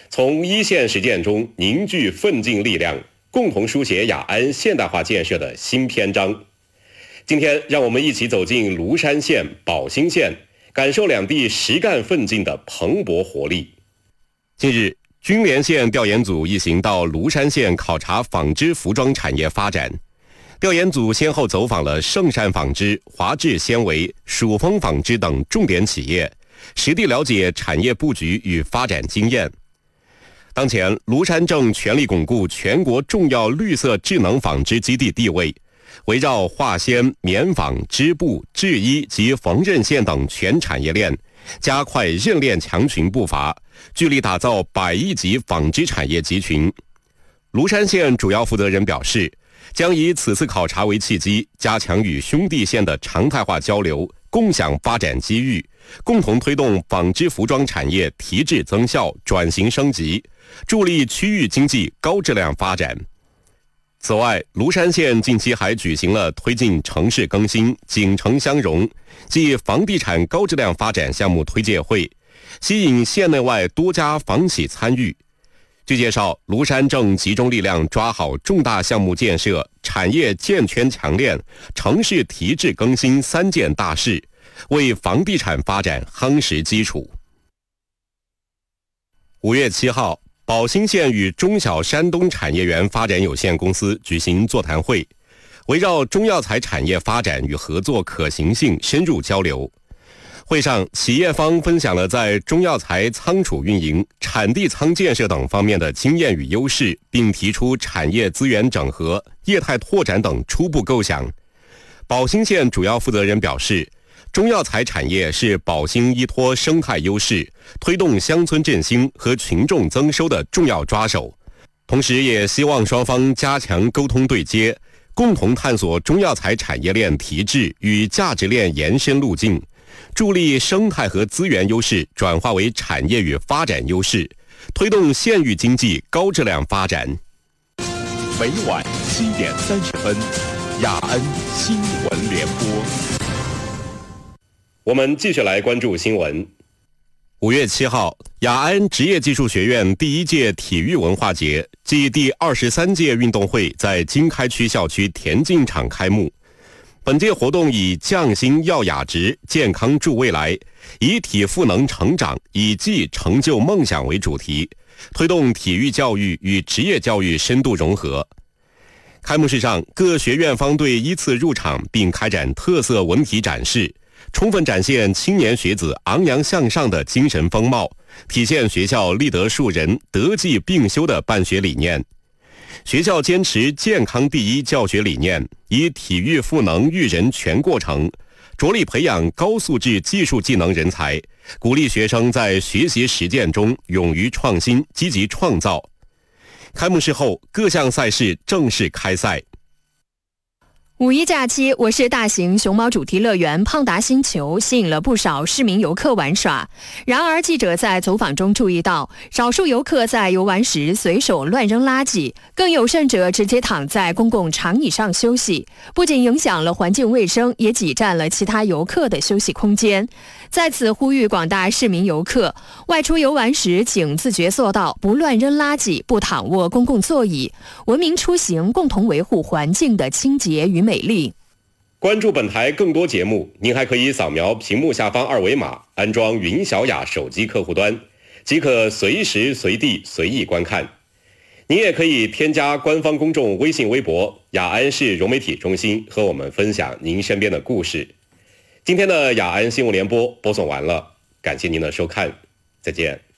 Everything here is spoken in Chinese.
从一线实践中凝聚奋进力量，共同书写雅安现代化建设的新篇章。今天，让我们一起走进庐山县、宝兴县，感受两地实干奋进的蓬勃活力。近日，军联县调研组一行到庐山县考察纺织服装产业发展。调研组先后走访了圣善纺织、华智纤维、蜀丰纺织等重点企业，实地了解产业布局与发展经验。当前，庐山正全力巩固全国重要绿色智能纺织基地地位，围绕化纤、棉纺、织布、制衣及缝纫线等全产业链，加快认链强群步伐，聚力打造100亿级纺织产业集群。庐山县主要负责人表示，将以此次考察为契机，加强与兄弟县的常态化交流，共享发展机遇，共同推动纺织服装产业提质增效、转型升级，助力区域经济高质量发展。此外，庐山县近期还举行了推进城市更新、景城相融暨房地产高质量发展项目推介会，吸引县内外多家房企参与。据介绍，庐山正集中力量抓好重大项目建设、产业建圈强链、城市提质更新3件大事，为房地产发展夯实基础。5月7号，宝兴县与中小山东产业园发展有限公司举行座谈会，围绕中药材产业发展与合作可行性深入交流。会上，企业方分享了在中药材仓储运营、产地仓建设等方面的经验与优势，并提出产业资源整合、业态拓展等初步构想。宝兴县主要负责人表示，中药材产业是宝兴依托生态优势，推动乡村振兴和群众增收的重要抓手，同时也希望双方加强沟通对接，共同探索中药材产业链提质与价值链延伸路径，助力生态和资源优势转化为产业与发展优势，推动县域经济高质量发展。 每晚7点30分，雅安新闻联播。 我们继续来关注新闻。5月7号，雅安职业技术学院第1届体育文化节暨第23届运动会在经开区校区田径场开幕。本届活动以匠心耀雅职，健康助未来，以体赋能成长，以技成就梦想为主题，推动体育教育与职业教育深度融合。开幕式上，各学院方队依次入场，并开展特色文体展示，充分展现青年学子昂扬向上的精神风貌，体现学校立德树人、德技并修的办学理念。学校坚持健康第一教学理念，以体育赋能育人全过程，着力培养高素质技术技能人才，鼓励学生在学习实践中勇于创新、积极创造。开幕式后，各项赛事正式开赛。 五一假期，我市大型熊猫主题乐园胖达星球吸引了不少市民游客玩耍。然而，记者在走访中注意到，少数游客在游玩时随手乱扔垃圾，更有甚者直接躺在公共长椅上休息，不仅影响了环境卫生，也挤占了其他游客的休息空间。在此呼吁广大市民游客，外出游玩时请自觉做到不乱扔垃圾、不躺卧公共座椅，文明出行，共同维护环境的清洁与美丽。 关注本台更多节目，您还可以扫描屏幕下方2维码，安装云小雅手机客户端，即可随时随地随意观看。您也可以添加官方公众微信微博雅安市融媒体中心，和我们分享您身边的故事。今天的雅安新闻联播播送完了，感谢您的收看，再见。